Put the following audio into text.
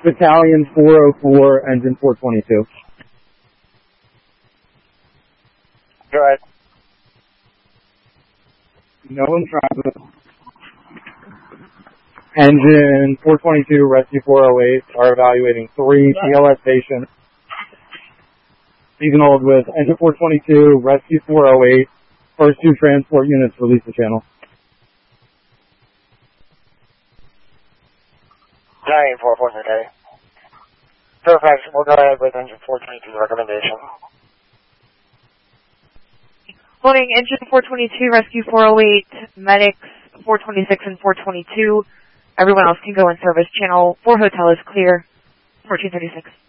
Battalion 404, Engine 422. Go ahead. No one traffic. Engine 422, Rescue 408 are evaluating 3 TLS patients. Signaled with Engine 422, Rescue 408, first 2 transport units release the channel. 944, okay. Fairfax, we'll go ahead with Engine 422 recommendation. Loading Engine 422, Rescue 408, Medics 426 and 422. Everyone else can go in service. Channel 4 Hotel is clear. 1436.